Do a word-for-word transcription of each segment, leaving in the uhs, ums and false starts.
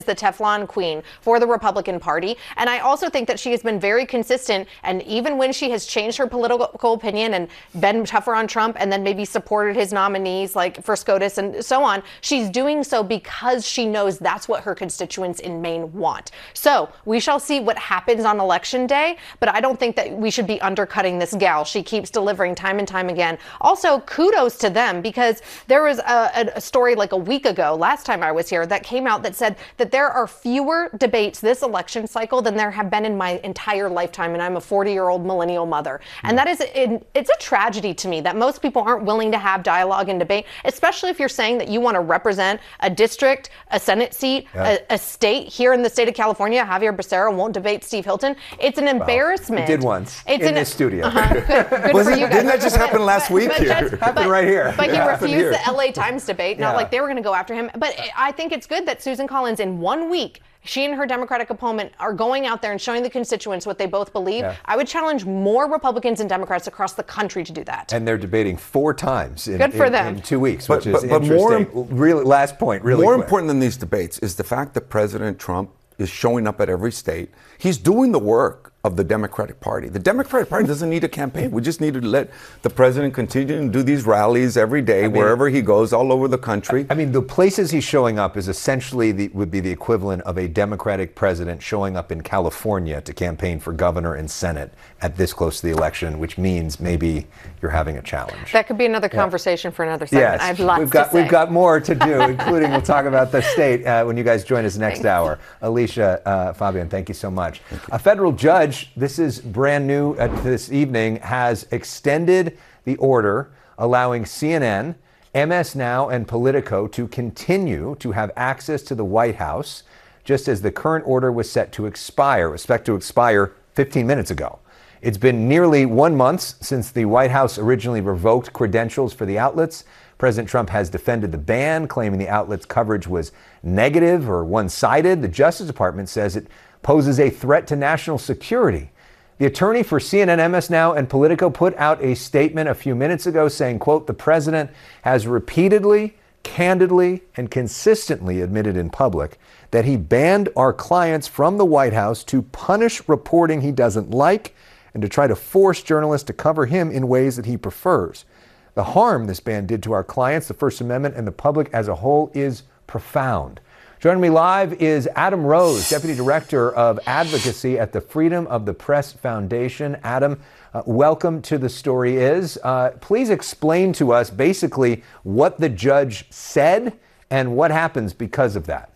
the Teflon queen for the Republican Party. And I also think that she has been very consistent. And even when she has changed her political opinion and been tougher on Trump and then maybe supported his nominees like for SCOTUS and so on, she's doing so because she knows that's what her constituents in Maine want. So we shall see what happens on election day. But I don't think that we should be undercutting this gal. She keeps delivering time and time again. Also, kudos to them, because there was a, a story like a week ago, last time I was here, that came out that said that there are fewer debates this election cycle than there have been in my entire lifetime. And I'm a forty year old millennial mother. And that is, it, it's a tragedy to me that most people aren't willing to have dialogue and debate, especially if you're saying that you want to represent a district, a Senate seat, yeah. a, a state. Here in the state of California, Javier Becerra won't debate Steve Hilton. It's an embarrassment. He did once it's in an, this studio. Uh-huh. Good, good for you guys. Didn't that just happen last but, week but here? Just, happened but, right here. But he yeah, refused the L A Times debate, not yeah. like they were going to go after him. But I think it's good that Susan Collins, in one week, she and her Democratic opponent are going out there and showing the constituents what they both believe. Yeah. I would challenge more Republicans and Democrats across the country to do that. And they're debating four times in, Good for in, them. in two weeks, but, which but, is but interesting. More, really, last point, really More quick. important than these debates is the fact that President Trump is showing up at every state. He's doing the work of the Democratic Party. The Democratic Party doesn't need a campaign. We just need to let the president continue to do these rallies every day, I mean, wherever he goes, all over the country. I mean, the places he's showing up is essentially the, would be the equivalent of a Democratic president showing up in California to campaign for governor and Senate at this close to the election, which means maybe you're having a challenge. That could be another conversation yeah. for another segment. Yes. I have lots we've got, to say. We've got more to do, including we'll talk about the state uh, when you guys join us next Thanks. hour. Alicia, uh, Fabian, thank you so much. A federal judge, this is brand new uh, this evening, has extended the order allowing C N N, M S Now, and Politico to continue to have access to the White House, just as the current order was set to expire, was set to expire fifteen minutes ago. It's been nearly one month since the White House originally revoked credentials for the outlets. President Trump has defended the ban, claiming the outlets' coverage was negative or one-sided. The Justice Department says it poses a threat to national security. The attorney for C N N, M S Now, and Politico put out a statement a few minutes ago saying, quote, "The president has repeatedly, candidly, and consistently admitted in public that he banned our clients from the White House to punish reporting he doesn't like and to try to force journalists to cover him in ways that he prefers. The harm this ban did to our clients, the First Amendment, and the public as a whole is profound." Joining me live is Adam Rose, Deputy Director of Advocacy at the Freedom of the Press Foundation. Adam, uh, welcome to The Story Is. Uh, please explain to us basically what the judge said and what happens because of that.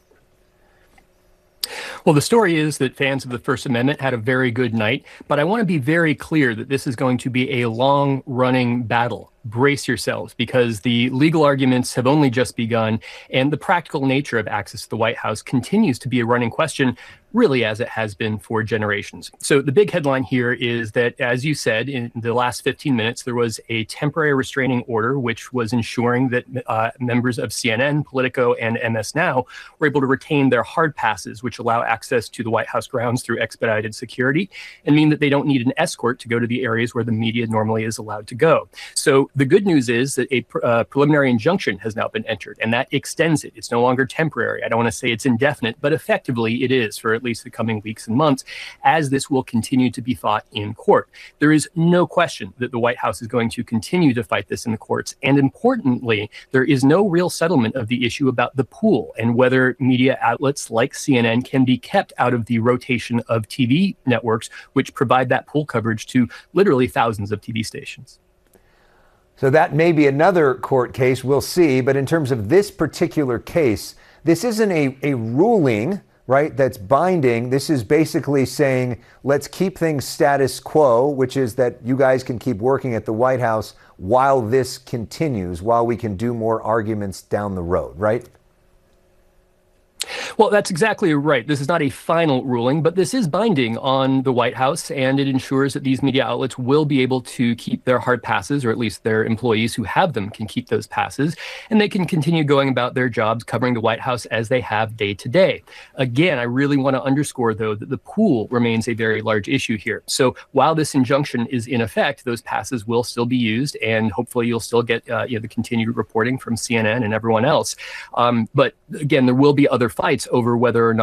Well, the story is that fans of the First Amendment had a very good night, but I want to be very clear that this is going to be a long-running battle. Brace yourselves, because the legal arguments have only just begun, and the practical nature of access to the White House continues to be a running question, really as it has been for generations. So the big headline here is that, as you said, in the last fifteen minutes, there was a temporary restraining order, which was ensuring that uh, members of C N N, Politico, and M S Now were able to retain their hard passes, which allow access to the White House grounds through expedited security, and mean that they don't need an escort to go to the areas where the media normally is allowed to go. So the good news is that a pr- uh, preliminary injunction has now been entered, and that extends it. It's no longer temporary. I don't want to say it's indefinite, but effectively it is for at least the coming weeks and months, as this will continue to be fought in court. There is no question that the White House is going to continue to fight this in the courts. And importantly, there is no real settlement of the issue about the pool and whether media outlets like C N N can be kept out of the rotation of T V networks, which provide that pool coverage to literally thousands of T V stations. So that may be another court case, we'll see. But in terms of this particular case, this isn't a, a ruling, right, that's binding. This is basically saying, let's keep things status quo, which is that you guys can keep working at the White House while this continues, while we can do more arguments down the road, right? Well, that's exactly right. This is not a final ruling, but this is binding on the White House, and it ensures that these media outlets will be able to keep their hard passes, or at least their employees who have them can keep those passes, and they can continue going about their jobs covering the White House as they have day to day. Again, I really want to underscore, though, that the pool remains a very large issue here. So while this injunction is in effect, those passes will still be used, and hopefully you'll still get uh, you know, the continued reporting from C N N and everyone else. Um, but again, there will be other fights over whether or not